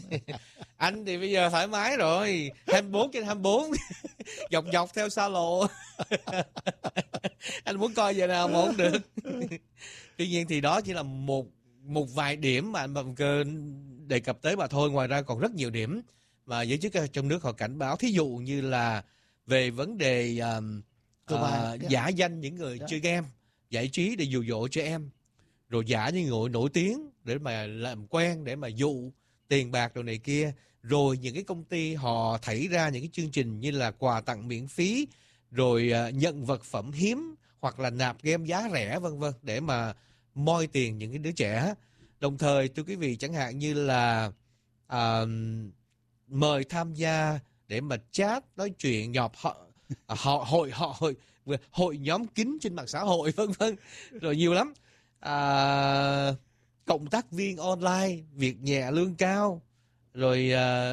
Anh thì bây giờ thoải mái rồi, 24/24 dọc dọc theo xa lộ. Anh muốn coi giờ nào mà không được. Tuy nhiên thì đó chỉ là một vài điểm mà anh Bằng Cơ đề cập tới mà thôi. Ngoài ra còn rất nhiều điểm mà giới chức trong nước họ cảnh báo. Thí dụ như là về vấn đề giả danh những người chơi game giải trí để dụ dỗ trẻ em, rồi giả những người nổi tiếng để mà làm quen, để mà dụ tiền bạc đồ này kia. Rồi những cái công ty họ thảy ra những cái chương trình như là quà tặng miễn phí, rồi nhận vật phẩm hiếm, hoặc là nạp game giá rẻ vân vân để mà moi tiền những cái đứa trẻ. Đồng thời thưa quý vị, chẳng hạn như là mời tham gia để mà chat, nói chuyện, hội nhóm kín trên mạng xã hội vân vân, rồi nhiều lắm. Cộng tác viên online, việc nhẹ lương cao, rồi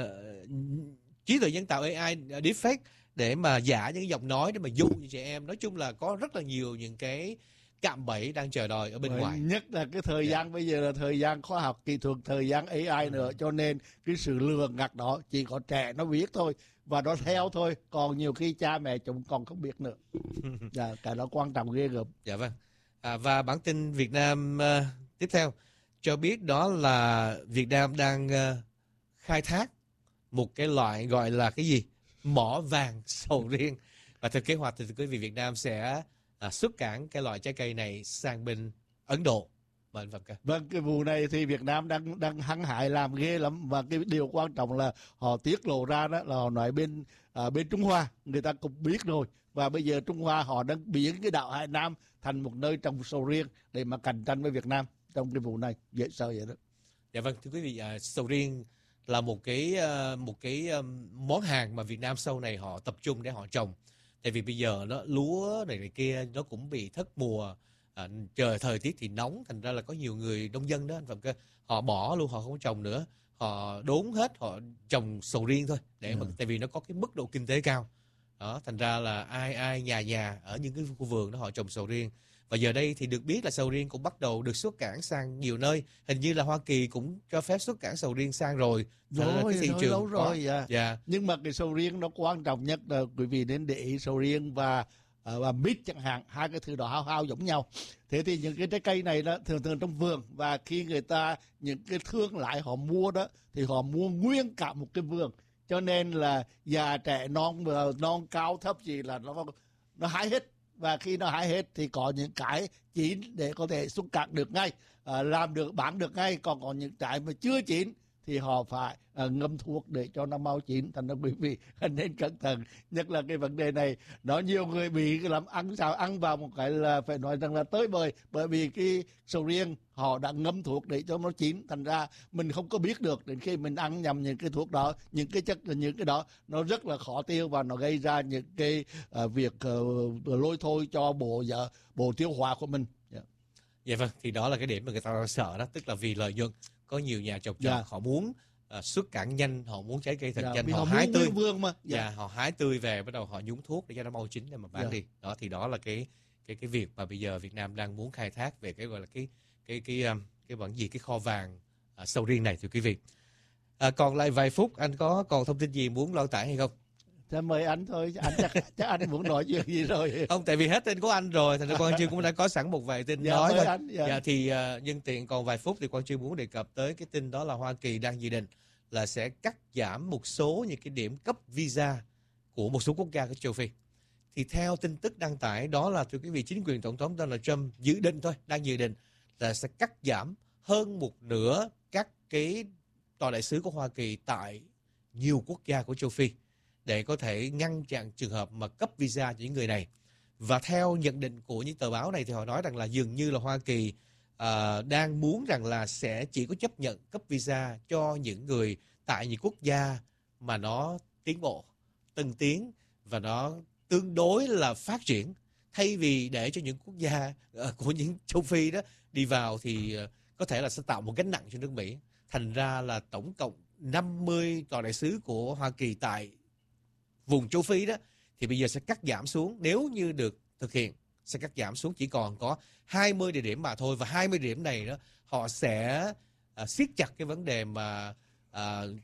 trí tuệ nhân tạo AI deepfake để mà giả những cái giọng nói để mà dụ những trẻ em. Nói chung là có rất là nhiều những cái cạm bẫy đang chờ đợi ở bên ngoài. Nhất là cái thời gian bây giờ là thời gian khoa học kỹ thuật, thời gian AI nữa, cho nên cái sự lừa gạt đó chỉ có trẻ nó biết thôi và nó theo thôi, còn nhiều khi cha mẹ chúng còn không biết nữa. Cái đó quan trọng ghê gớm. Dạ vâng. Và bản tin Việt Nam tiếp theo cho biết đó là Việt Nam đang khai thác một cái loại gọi là cái gì? Mỏ vàng sầu riêng. Và theo kế hoạch thì quý vị, Việt Nam sẽ xuất cảng cái loại trái cây này sang bên Ấn Độ. Vâng, cái vụ này thì Việt Nam đang hăng hái làm ghê lắm, và cái điều quan trọng là họ tiết lộ ra đó là họ nói bên Trung Hoa người ta cũng biết rồi, và bây giờ Trung Hoa họ đang biến cái đảo Hải Nam thành một nơi trồng sầu riêng để mà cạnh tranh với Việt Nam trong cái vụ này. Dễ sợ vậy đó. Dạ vâng, thưa quý vị, sầu riêng là một cái món hàng mà Việt Nam sau này họ tập trung để họ trồng. Tại vì bây giờ lúa này kia nó cũng bị thất mùa, thời tiết thì nóng, thành ra là có nhiều người nông dân đó anh Phạm Cơ, họ bỏ luôn, họ không trồng nữa, họ đốn hết, họ trồng sầu riêng thôi để mà tại vì nó có cái mức độ kinh tế cao đó, thành ra là ai nhà ở những cái khu vườn đó họ trồng sầu riêng. Và giờ đây thì được biết là sầu riêng cũng bắt đầu được xuất cảng sang nhiều nơi, hình như là Hoa Kỳ cũng cho phép xuất cảng sầu riêng sang rồi. Cái thị trường lâu rồi. Nhưng mà cái sầu riêng nó quan trọng nhất là quý vị nên để ý sầu riêng và mít chẳng hạn, hai cái thứ đó hao giống nhau. Thế thì những cái trái cây này đó thường trong vườn, và khi người ta những cái thương lái họ mua đó thì họ mua nguyên cả một cái vườn, cho nên là già trẻ non cao thấp gì là nó hái hết. Và khi nó hái hết thì có những cái chín để có thể xuất cảng được ngay, làm được bán được ngay, còn có những trái mà chưa chín thì họ phải ngâm thuốc để cho nó mau chín. Thành ra quý vị nên cẩn thận, nhất là cái vấn đề này. Nó nhiều người bị làm ăn vào một cái là phải nói rằng là tới bời, bởi vì cái sầu riêng họ đã ngâm thuốc để cho nó chín, thành ra mình không có biết được, đến khi mình ăn nhầm những cái thuốc đó, những cái chất, những cái đó nó rất là khó tiêu và nó gây ra những cái việc lôi thôi cho bộ tiêu hóa của mình. Dạ vâng, thì đó là cái điểm mà người ta sợ đó, tức là vì lợi nhuận. Có nhiều nhà trồng trọt họ muốn xuất cảng nhanh, họ muốn trái cây thật nhanh, họ hái tươi vương mà. Họ hái tươi về, bắt đầu họ nhúng thuốc để cho nó mau chín để mà bán đi. Đó thì đó là cái việc mà bây giờ Việt Nam đang muốn khai thác về cái gọi là cái kho vàng sầu riêng này thưa quý vị. Còn lại vài phút, anh có còn thông tin gì muốn loan tải hay không? Thế mời anh thôi, anh chắc anh muốn nói chuyện gì rồi. Không, tại vì hết tin của anh rồi, thành ra Quang Chương cũng đã có sẵn một vài tin nói thôi. Thì nhân tiện còn vài phút thì Quang Chương muốn đề cập tới cái tin đó là Hoa Kỳ đang dự định là sẽ cắt giảm một số những cái điểm cấp visa của một số quốc gia của châu Phi. Thì theo tin tức đăng tải đó là thưa quý vị, chính quyền tổng thống Donald Trump đang dự định là sẽ cắt giảm hơn một nửa các cái tòa đại sứ của Hoa Kỳ tại nhiều quốc gia của châu Phi, để có thể ngăn chặn trường hợp mà cấp visa cho những người này. Và theo nhận định của những tờ báo này thì họ nói rằng là dường như là Hoa Kỳ đang muốn rằng là sẽ chỉ có chấp nhận cấp visa cho những người tại những quốc gia mà nó tiến bộ, tân tiến và nó tương đối là phát triển, thay vì để cho những quốc gia của những châu Phi đó đi vào thì có thể là sẽ tạo một gánh nặng cho nước Mỹ. Thành ra là tổng cộng 50 tòa đại sứ của Hoa Kỳ tại vùng châu Phi đó thì bây giờ sẽ cắt giảm xuống, nếu như được thực hiện sẽ cắt giảm xuống chỉ còn có 20 địa điểm mà thôi. Và 20 địa điểm này đó họ sẽ siết chặt cái vấn đề mà